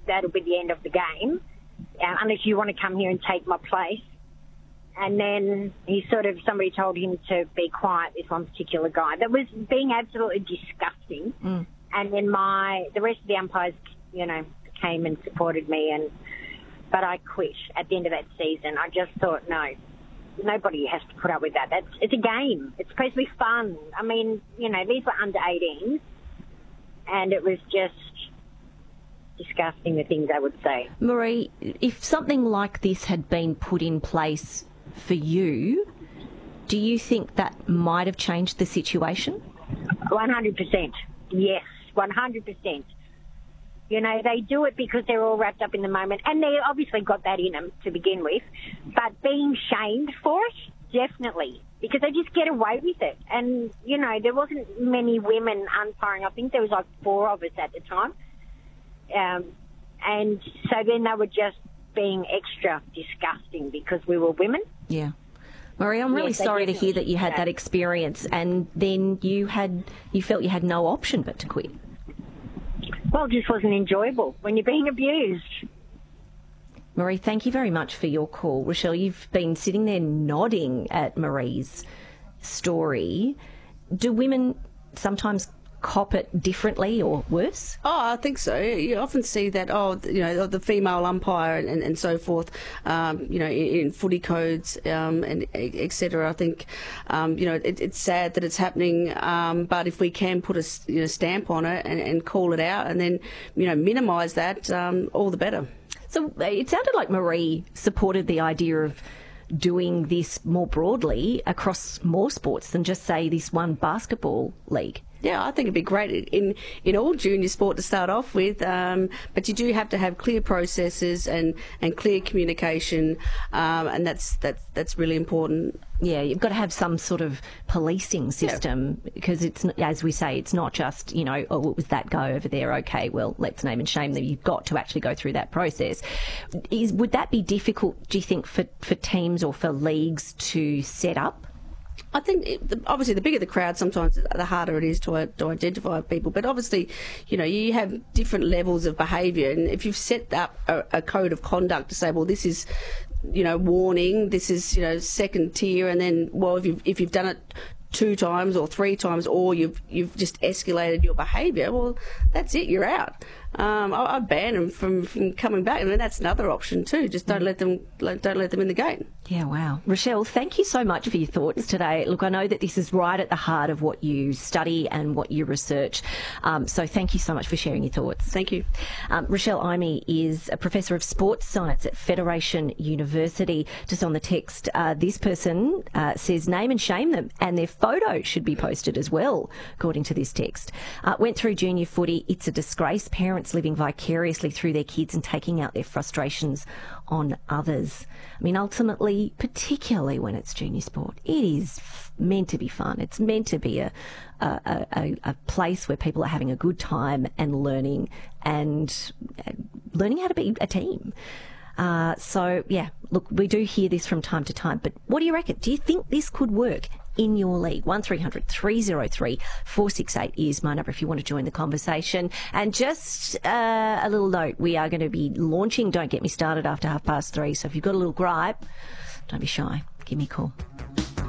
that'll be the end of the game, unless you want to come here and take my place. And then somebody told him to be quiet, this one particular guy, that was being absolutely disgusting. And then the rest of the umpires, came and supported me, but I quit at the end of that season. I just thought, no, nobody has to put up with that. It's a game. It's supposed to be fun. I mean, these were under 18s, and it was just disgusting, the things I would say. Marie, if something like this had been put in place for you, do you think that might have changed the situation? 100%. Yes, 100%. They do it because they're all wrapped up in the moment, and they obviously got that in them to begin with, but being shamed for it, definitely, because they just get away with it. And, there wasn't many women umpiring. I think there was 4 of us at the time. And so then they were just being extra disgusting because we were women. Yeah. Marie, I'm really sorry to hear that you had that experience, and then you felt you had no option but to quit. Well, it just wasn't enjoyable when you're being abused. Marie, thank you very much for your call. Rochelle, you've been sitting there nodding at Marie's story. Do women sometimes cop it differently or worse? Oh, I think so. You often see that, the female umpire and so forth, in footy codes and et cetera. I think, it's sad that it's happening, but if we can put a stamp on it and call it out and then, minimise that, all the better. So it sounded like Marie supported the idea of doing this more broadly across more sports than just, say, this one basketball league. Yeah, I think it'd be great in all junior sport to start off with, but you do have to have clear processes and clear communication, and that's really important. Yeah, you've got to have some sort of policing system because it's, as we say, it's not just, what was that guy over there? Okay, well, let's name and shame them. You've got to actually go through that process. Would that be difficult, do you think, for teams or for leagues to set up? I think, obviously, the bigger the crowd, sometimes the harder it is to identify people. But obviously, you have different levels of behaviour. And if you've set up a code of conduct to say, well, this is, warning, this is, second tier, and then, well, if you've done it 2 times or 3 times, or you've just escalated your behaviour, well, that's it, you're out. I'd ban them from coming back, and then that's another option too. Just don't let them in the game. Yeah, wow. Rochelle, thank you so much for your thoughts today. Look, I know that this is right at the heart of what you study and what you research. So thank you so much for sharing your thoughts. Thank you. Rochelle Imey is a Professor of Sports Science at Federation University. Just on the text, this person says name and shame them, and their photo should be posted as well, according to this text. Went through junior footy. It's a disgrace. Parents living vicariously through their kids and taking out their frustrations on others. I mean, ultimately, particularly when it's junior sport, it is meant to be fun. It's meant to be a place where people are having a good time and learning how to be a team. So, yeah, look, we do hear this from time to time, but what do you reckon? Do you think this could work in your league? 1300 303 468 is my number if you want to join the conversation. And just a little note, we are going to be launching Don't Get Me Started after 3:30, so if you've got a little gripe, don't be shy. Give me a call.